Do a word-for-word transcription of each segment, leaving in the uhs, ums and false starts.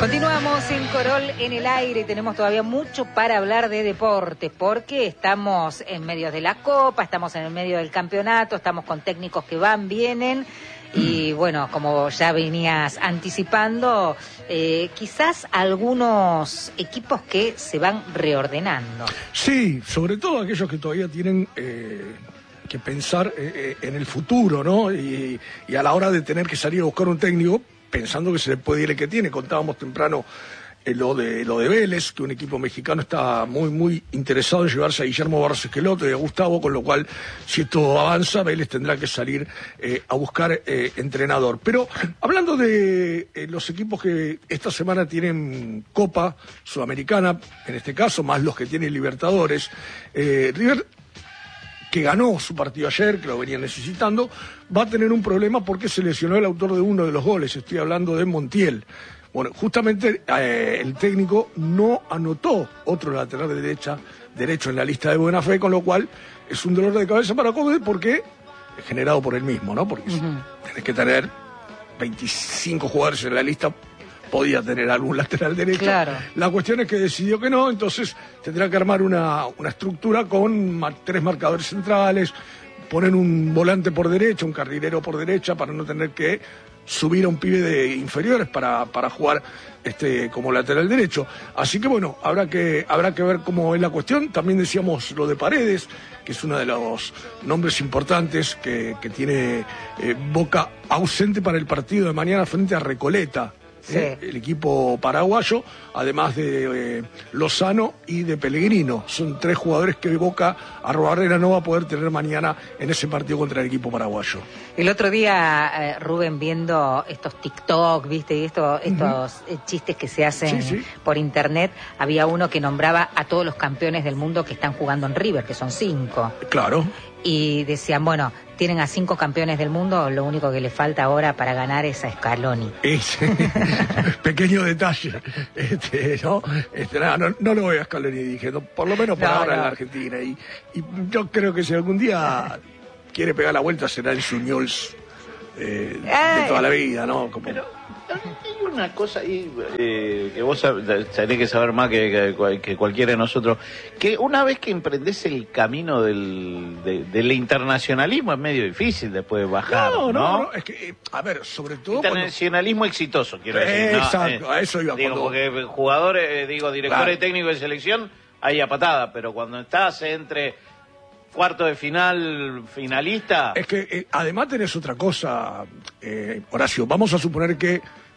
Continuamos en Corol en el aire y tenemos todavía mucho para hablar de deportes porque estamos en medio de la Copa, estamos en el medio del campeonato, estamos con técnicos que van, vienen y bueno, como ya venías anticipando, eh, quizás algunos equipos que se van reordenando. Sí, sobre todo aquellos que todavía tienen eh, que pensar eh, en el futuro, ¿no? Y, y a la hora de tener que salir a buscar un técnico, pensando que se le puede ir el que tiene. Contábamos temprano eh, lo de lo de Vélez, que un equipo mexicano está muy muy interesado en llevarse a Guillermo Barros Esqueloto y a Gustavo, con lo cual, si esto avanza, Vélez tendrá que salir eh, a buscar eh, entrenador. Pero hablando de eh, los equipos que esta semana tienen Copa Sudamericana, en este caso, más los que tienen Libertadores, eh, River, que ganó su partido ayer, que lo venía necesitando, va a tener un problema porque se lesionó el autor de uno de los goles. Estoy hablando de Montiel. Bueno, justamente eh, el técnico no anotó otro lateral de derecha, derecho en la lista de buena fe, con lo cual es un dolor de cabeza para Código porque es generado por él mismo, ¿no? Porque uh-huh. tenés que tener veinticinco jugadores en la lista, podía tener algún lateral derecho. Claro. La cuestión es que decidió que no, entonces tendrá que armar una, una estructura con ma- tres marcadores centrales, poner un volante por derecha, un carrilero por derecha, para no tener que subir a un pibe de inferiores para, para jugar este como lateral derecho. Así que bueno, habrá que, habrá que ver cómo es la cuestión. También decíamos lo de Paredes, que es uno de los nombres importantes que, que tiene eh, Boca ausente para el partido de mañana frente a Recoleta. Sí. Eh, el equipo paraguayo, además de eh, Lozano y de Pellegrino. Son tres jugadores que Boca Arrobarrena no va a poder tener mañana en ese partido contra el equipo paraguayo. El otro día, eh, Rubén, viendo estos TikTok, ¿viste? Y esto, estos uh-huh. chistes que se hacen sí, sí. por internet, había uno que nombraba a todos los campeones del mundo que están jugando en River, que son cinco. Claro. Y decían, bueno, tienen a cinco campeones del mundo, lo único que le falta ahora para ganar es a Scaloni. Ese pequeño detalle, este, ¿no? Este, no, no, no lo voy a Scaloni, dije, no, por lo menos por no, ahora no. en la Argentina. Y, y yo creo que si algún día quiere pegar la vuelta será el Suñols eh, de toda la vida, ¿no? Como... Pero hay una cosa ahí eh, que vos tenés que saber más que, que, que cualquiera de nosotros, que una vez que emprendés el camino del, de, del internacionalismo es medio difícil después de bajar, ¿no? No, no, no es que, a ver, sobre todo internacionalismo cuando... exitoso, quiero eh, decir. Exacto, ¿no? a eso iba. Digo, cuando... porque jugadores, eh, digo, directores claro. técnicos de selección, hay a patada, pero cuando estás entre... cuarto de final, finalista. Es que eh, además tenés otra cosa, eh, Horacio. Vamos a suponer que,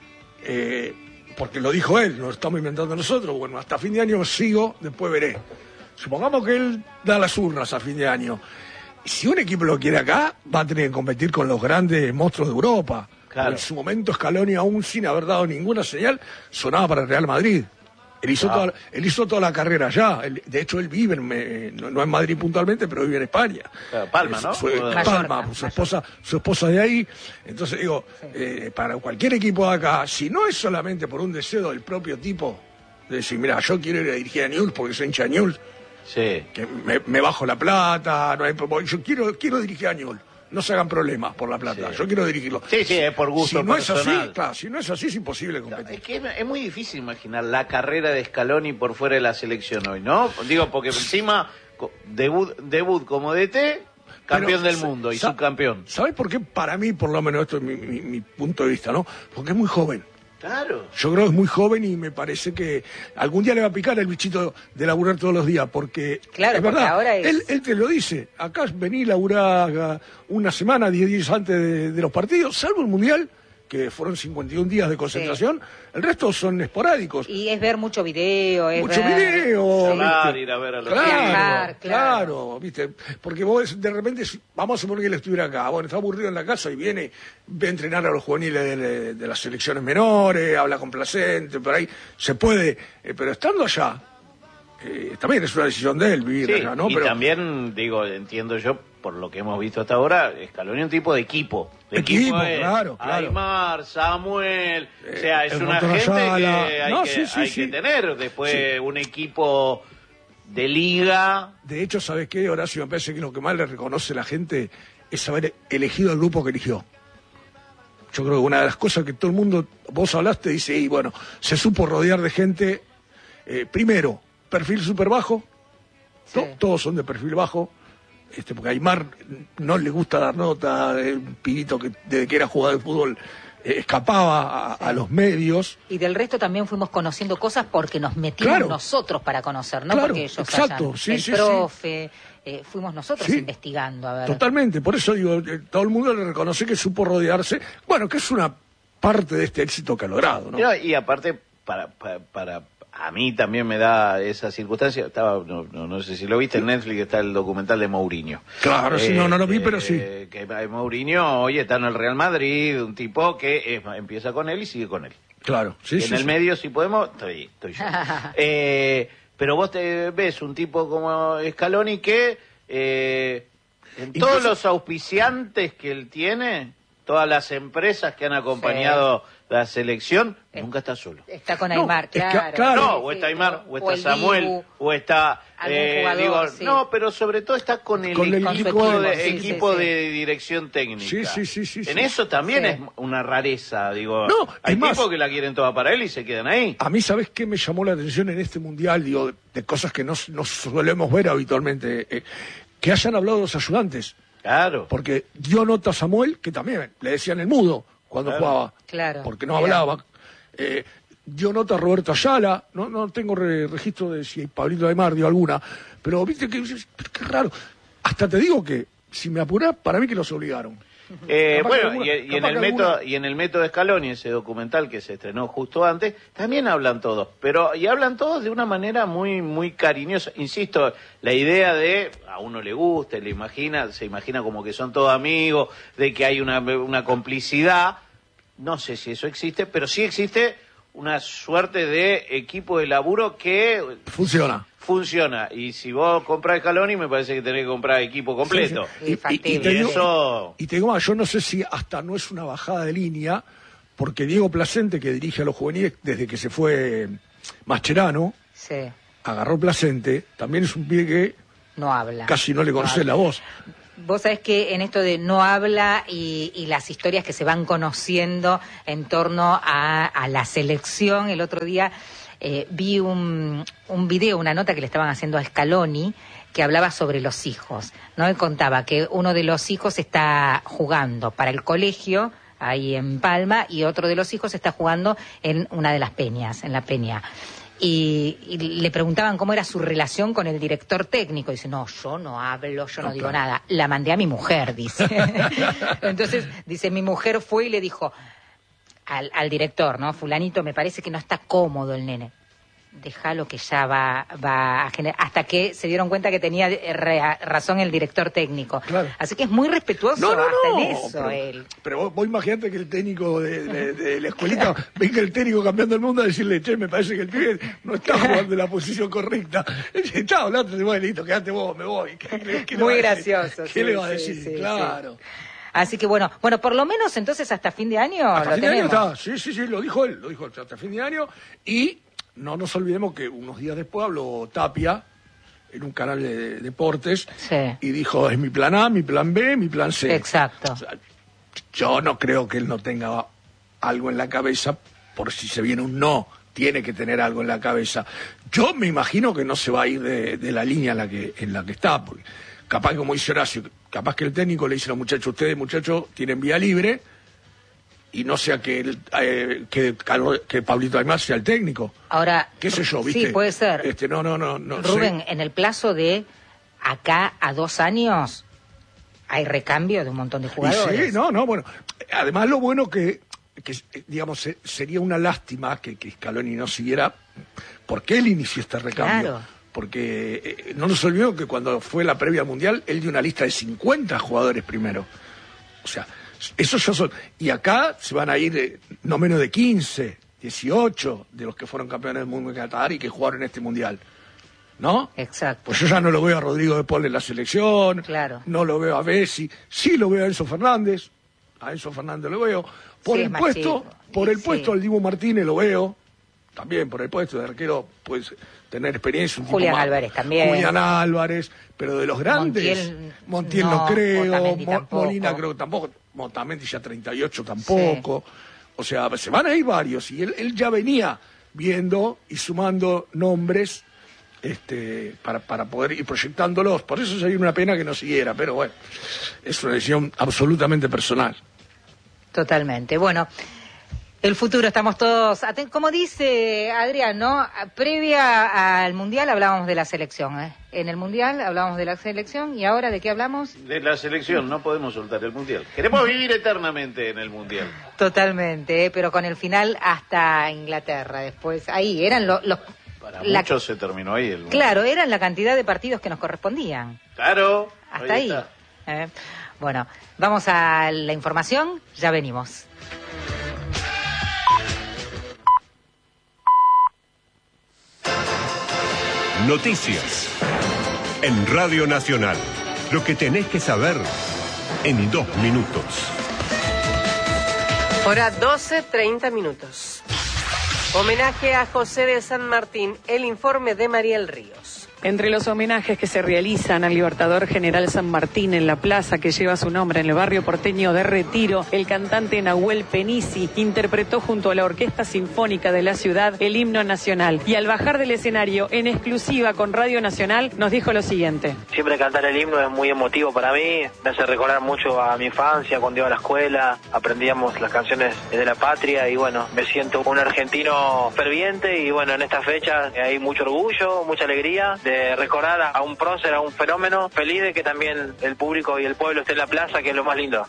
eh, porque lo dijo él, no lo estamos inventando nosotros, bueno, hasta fin de año sigo, después veré. Supongamos que él da las urnas a fin de año. Si un equipo lo quiere acá, va a tener que competir con los grandes monstruos de Europa. Claro. En su momento Scaloni, aún sin haber dado ninguna señal, sonaba para el Real Madrid. Él hizo, ah. toda, él hizo toda la carrera allá. Él, de hecho, él vive, en, no, no en Madrid puntualmente, pero vive en España. Claro, Palma, ¿no? Su, su, Palma, su esposa, su esposa de ahí. Entonces, digo, sí. eh, para cualquier equipo de acá, si no es solamente por un deseo del propio tipo, de decir, mira, yo quiero ir a dirigir a Newell's porque soy hincha de Newell's, sí. que me, me bajo la plata, no hay, yo quiero, quiero dirigir a Newell's. No se hagan problemas por la plata, sí. yo quiero dirigirlo. Sí, sí, es por gusto si no personal. Es así, claro, si no es así es imposible competir. Es que es muy difícil imaginar la carrera de Scaloni por fuera de la selección hoy, ¿no? Digo, porque encima debut, debut como D T, campeón Pero, del mundo y subcampeón. ¿Sabes por qué? Para mí, por lo menos, esto es mi, mi, mi punto de vista, ¿no? Porque es muy joven. Claro. Yo creo que es muy joven y me parece que algún día le va a picar el bichito de laburar todos los días, porque claro, es porque verdad, ahora es... él, él te lo dice, acá vení a laburar una semana, diez días antes de, de los partidos, salvo el Mundial, que fueron cincuenta y un días de concentración, sí. el resto son esporádicos. Y es ver mucho video, es mucho ver... video. Hablar, ir a ver a los claro, viajar, claro, claro, viste, porque vos de repente, vamos a suponer que él estuviera acá, bueno, está aburrido en la casa y viene, ve a entrenar a los juveniles de, de las selecciones menores, habla complacente, por ahí, se puede, eh, pero estando allá, eh, también es una decisión de él vivir sí, allá, ¿no? Y pero también, digo, entiendo yo, por lo que hemos visto hasta ahora, Scaloni es un tipo de equipo. De equipo, equipo es claro, claro. Aymar, Samuel, eh, o sea, es una gente Ayala. que hay, no, que, sí, sí, hay sí. que tener. Después sí. un equipo de liga. De hecho, ¿sabes qué, Horacio? Me parece que lo que más le reconoce la gente es haber elegido el grupo que eligió. yo creo que una de las cosas que todo el mundo, vos hablaste, dice, y bueno, se supo rodear de gente, eh, primero, perfil súper bajo, sí. to, todos son de perfil bajo, este, porque a Aymar no le gusta dar nota, eh, un pibito que desde que era jugador de fútbol eh, escapaba a, sí. a los medios. Y del resto también fuimos conociendo cosas porque nos metimos claro. nosotros para conocer, no claro, porque ellos exacto, hayan, sí, el sí, profe, sí. eh, fuimos nosotros sí. investigando. A ver. Totalmente, por eso digo, eh, todo el mundo le reconoce que supo rodearse, bueno, que es una parte de este éxito que ha logrado, ¿no? No, y aparte, para, para, para a mí también me da esa circunstancia, estaba, no, no, no sé si lo viste, en Netflix está el documental de Mourinho. Claro, eh, sí, no, no lo vi, eh, pero sí. Que Mourinho hoy está en el Real Madrid, un tipo que es, empieza con él y sigue con él. Claro, sí, y sí. En el sí. medio, si podemos, estoy, estoy yo. eh, pero vos te ves un tipo como Scaloni que eh, en Incluso... todos los auspiciantes que él tiene, todas las empresas que han acompañado sí. la selección, eh, nunca está solo. Está con Aymar, no, claro. Es que, claro. No, o está Aymar, o está o Samuel, Dibu, o está... Eh, jugador, digo, sí. No, pero sobre todo está con el con equipo, el equipo, de, sí, equipo sí, sí. de dirección técnica. Sí, sí, sí, sí. En sí. eso también sí. es una rareza, digo. No, hay más, tipos que la quieren toda para él y se quedan ahí. A mí, ¿sabés qué me llamó la atención en este mundial? Digo, de, de cosas que no, no solemos ver habitualmente. Eh, que hayan hablado los ayudantes. Claro. Porque dio nota a Samuel, que también le decían el mudo cuando claro. jugaba. Claro. Porque no hablaba. Eh, dio nota a Roberto Ayala, no, no tengo re, registro de si Pablito Aymar dio alguna, pero viste que qué raro. Hasta te digo que, si me apurás, para mí que los obligaron. Eh, bueno, alguna, y, y, en el método, alguna... y en el método Scaloni, ese documental que se estrenó justo antes, también hablan todos, pero y hablan todos de una manera muy muy cariñosa. Insisto, la idea de a uno le gusta, le imagina, se imagina como que son todos amigos, de que hay una, una complicidad. No sé si eso existe, pero sí existe una suerte de equipo de laburo que funciona. Funciona. Y si vos compras Scaloni, me parece que tenés que comprar equipo completo. Sí, sí. Y, y, y, te digo, eso... y te digo más, yo no sé si hasta no es una bajada de línea, porque Diego Placente, que dirige a los juveniles desde que se fue Mascherano, sí. agarró Placente, también es un pibe que no habla. Casi no le conoce no la voz. Vos sabés que en esto de no habla y, y las historias que se van conociendo en torno a, a la selección, el otro día eh, vi un, un video, una nota que le estaban haciendo a Scaloni, que hablaba sobre los hijos, ¿no? Y contaba que uno de los hijos está jugando para el colegio, ahí en Palma, y otro de los hijos está jugando en una de las peñas, en la peña. Y, y le preguntaban cómo era su relación con el director técnico. Dice, no, yo no hablo, yo no, no digo claro. nada. La mandé a mi mujer, dice. Entonces, dice, mi mujer fue y le dijo al, al director, ¿no? Fulanito, me parece que no está cómodo el nene. Déjalo que ya va, va a generar... Hasta que se dieron cuenta que tenía re, razón el director técnico. Claro. Así que es muy respetuoso no, no, hasta no, en eso pero, él. Pero vos, vos imaginate que el técnico de, de, de la escuelita venga el técnico cambiando el mundo a decirle, che, me parece que el pibe no está jugando en la posición correcta. Chao, no te voy, listo, quédate vos, me voy. ¿Qué, qué muy gracioso. ¿Qué sí, le va a sí, decir? Sí, claro. Sí. Así que bueno, bueno, por lo menos entonces hasta fin de año hasta lo fin tenemos. De año está, sí, sí, sí, lo dijo él, lo dijo hasta fin de año. Y no nos olvidemos que unos días después habló Tapia en un canal de deportes sí. y dijo, es mi plan A, mi plan B, mi plan C. Exacto. O sea, yo no creo que él no tenga algo en la cabeza, por si se viene un no, tiene que tener algo en la cabeza. Yo me imagino que no se va a ir de, de la línea en la que en la que está, porque capaz, como dice Horacio, capaz que el técnico le dice a los muchachos, ustedes muchachos tienen vía libre, y no sea que, el, eh, que, que Pablito Aymar sea el técnico. Ahora, qué sé yo, ¿viste? Sí, puede ser. Este, no, no, no, no Rubén, sé. En el plazo de acá a dos años hay recambio de un montón de jugadores. Y sí, no, no, bueno. Además, lo bueno que, que digamos, sería una lástima que, que Scaloni no siguiera, porque él inició este recambio. Claro. Porque eh, no nos olvidemos que cuando fue la previa al Mundial, él dio una lista de cincuenta jugadores primero. O sea, esos ya son... Y acá se van a ir eh, no menos de quince, dieciocho de los que fueron campeones del mundo en Qatar y que jugaron en este Mundial. ¿No? Exacto. Pues yo ya no lo veo a Rodrigo de Paul en la selección. Claro. No lo veo a Messi. Sí lo veo a Enzo Fernández. A Enzo Fernández lo veo. Por sí, el puesto, chico. por el sí. puesto al Dibu Martínez lo veo. También por el puesto de arquero, pues tener experiencia. Un Julián tipo más. Álvarez también. Julián Álvarez, pero de los grandes, Montiel, Montiel no, no creo, Otamendi Mo, tampoco. Molina creo que tampoco. Motamendi ya treinta y ocho tampoco. Sí. O sea, se van a ir varios. Y él, él ya venía viendo y sumando nombres este, para, para poder ir proyectándolos. Por eso sería una pena que no siguiera, pero bueno, es una decisión absolutamente personal. Totalmente. Bueno, el futuro, estamos todos atentos. Como dice Adrián, ¿no? Previa al Mundial hablábamos de la selección, ¿eh? En el Mundial hablábamos de la selección, ¿y ahora de qué hablamos? De la selección, no podemos soltar el Mundial. Queremos vivir eternamente en el Mundial. Totalmente, ¿eh? Pero con el final hasta Inglaterra después. Ahí eran los... los Para la... muchos se terminó ahí el Mundial. Claro, eran la cantidad de partidos que nos correspondían. Claro. Hasta ahí. ahí. ¿Eh? Bueno, vamos a la información, ya venimos. Noticias en Radio Nacional. Lo que tenés que saber en dos minutos. Hora doce, treinta minutos. Homenaje a José de San Martín, el informe de Mariel Ríos. Entre los homenajes que se realizan al Libertador General San Martín en la plaza que lleva su nombre en el barrio porteño de Retiro, el cantante Nahuel Penisi interpretó junto a la Orquesta Sinfónica de la ciudad el himno nacional. Y al bajar del escenario, en exclusiva con Radio Nacional, nos dijo lo siguiente. Siempre cantar el himno es muy emotivo para mí, me hace recordar mucho a mi infancia, cuando iba a la escuela, aprendíamos las canciones de la patria y bueno, me siento un argentino ferviente y bueno, en esta fecha hay mucho orgullo, mucha alegría de recordar a un prócer, a un fenómeno, feliz de que también el público y el pueblo esté en la plaza, que es lo más lindo.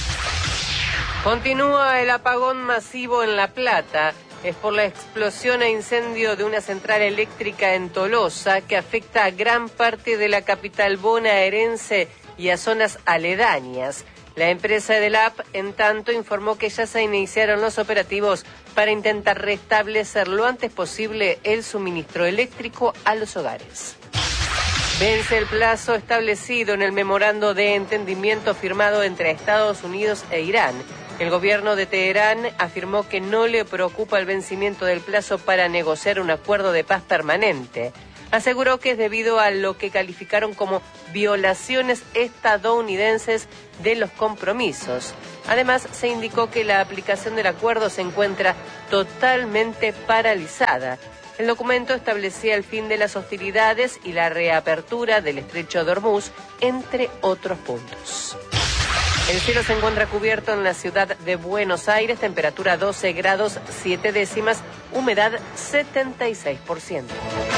Continúa el apagón masivo en La Plata. Es por la explosión e incendio de una central eléctrica en Tolosa que afecta a gran parte de la capital bonaerense y a zonas aledañas. La empresa Edelap, en tanto, informó que ya se iniciaron los operativos para intentar restablecer lo antes posible el suministro eléctrico a los hogares. Vence el plazo establecido en el memorando de entendimiento firmado entre Estados Unidos e Irán. El gobierno de Teherán afirmó que no le preocupa el vencimiento del plazo para negociar un acuerdo de paz permanente. Aseguró que es debido a lo que calificaron como violaciones estadounidenses de los compromisos. Además, se indicó que la aplicación del acuerdo se encuentra totalmente paralizada. El documento establecía el fin de las hostilidades y la reapertura del estrecho de Hormuz, entre otros puntos. El cielo se encuentra cubierto en la ciudad de Buenos Aires, temperatura doce grados siete décimas, humedad setenta y seis por ciento.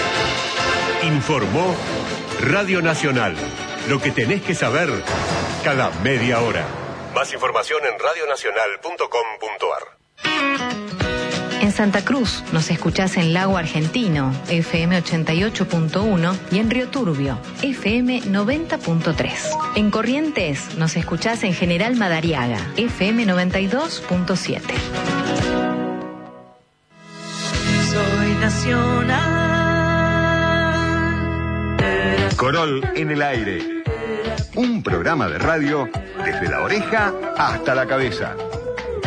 Informó Radio Nacional. Lo que tenés que saber cada media hora. Más información en radio nacional punto com punto ar. En Santa Cruz nos escuchás en Lago Argentino, F M ochenta y ocho punto uno, y en Río Turbio, F M noventa punto tres. En Corrientes nos escuchás en General Madariaga, F M noventa y dos punto siete. Soy nacional. Corol en el aire. Un programa de radio desde la oreja hasta la cabeza.